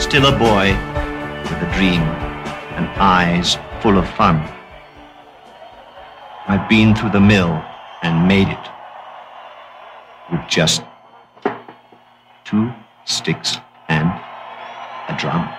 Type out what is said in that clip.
still a boy with a dream and eyes full of fun. I've been through the mill and made it with just 2 sticks and a drum.